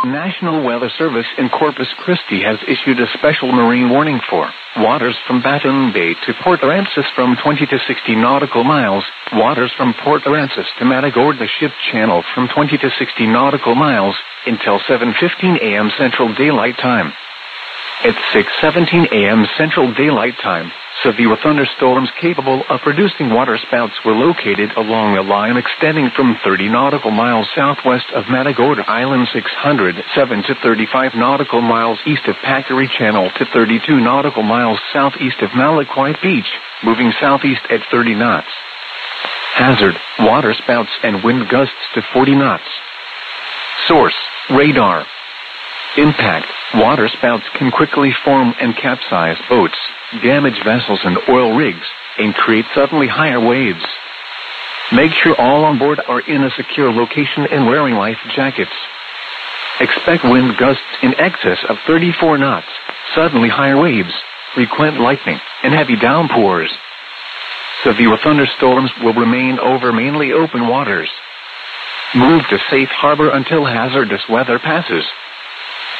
National Weather Service in Corpus Christi has issued a special marine warning for waters from Baffin Bay to Port Aransas from 20 to 60 nautical miles, waters from Port Aransas to Matagorda Ship Channel from 20 to 60 nautical miles, until 7:15 a.m. Central Daylight Time. At 6:17 a.m. Central Daylight Time, severe thunderstorms capable of producing waterspouts were located along a line extending from 30 nautical miles southwest of Matagorda Island, 607 to 35 nautical miles east of Packery Channel to 32 nautical miles southeast of Malaquite Beach, moving southeast at 30 knots. Hazard, waterspouts and wind gusts to 40 knots. Source, radar. Impact, waterspouts can quickly form and capsize boats, damage vessels and oil rigs, and create suddenly higher waves. Make sure all on board are in a secure location and wearing life jackets. Expect wind gusts in excess of 34 knots, suddenly higher waves, frequent lightning, and heavy downpours. Severe thunderstorms will remain over mainly open waters. Move to safe harbor until hazardous weather passes.